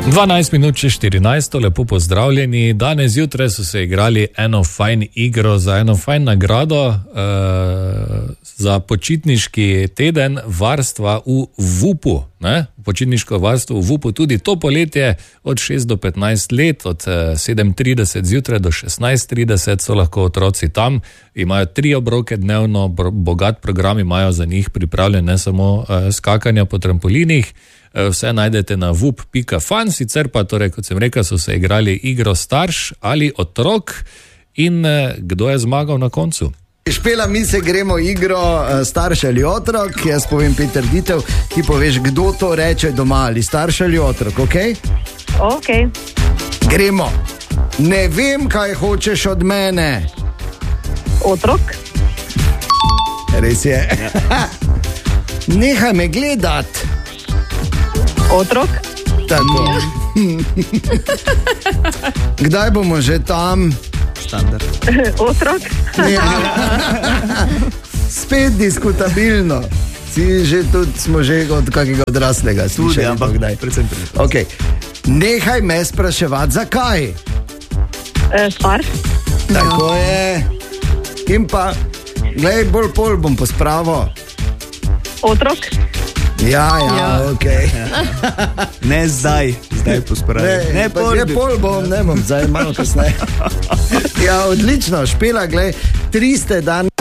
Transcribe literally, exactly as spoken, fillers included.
dvanajst minut čez štirinajst, lepo pozdravljeni. Danes zjutraj so se igrali eno fajn igro za eno fajn nagrado uh, za počitniški teden varstva v vupu. Ne? Počitniško varstvo v vupu tudi to poletje od šest do petnajst let, od sedem trideset zjutraj do šestnajst trideset so lahko otroci tam. Imajo tri obroke dnevno, bogat program imajo za njih pripravljen, ne samo uh, skakanja po trampolinih. Vse najdete na vup pika fan, sicer pa, torej, kot sem rekel, so se igrali igro starš ali otrok in kdo je zmagal na koncu? Špela, mi se gremo igro starš ali otrok, jaz povem pet trditev, ti poveš, kdo to reče doma, ali starš ali otrok, ok? Ok. Gremo. Ne vem, kaj hočeš od mene. Otrok. Res je. Nehaj me gledat. Otrok. Tako. Kdaj bomo že tam? Standard. Otrok. Ja. Spet diskutabilno. Si že tudi, smo že od kakega odraslega. Tudi, ampak kdaj? Predvsem predvsem. Ok. Nehaj me spraševati, zakaj? E, starš. Tako je. In pa, glej, bolj pol bom pospravil. Otrok. Ja, ja, ja. Ok. Ne zdaj, zdaj pospravim. Ne, ne, pol, ne pol bom, ne bom, zdaj malo kasneje. Ja, odlično, Špela, glej, tri ste dan.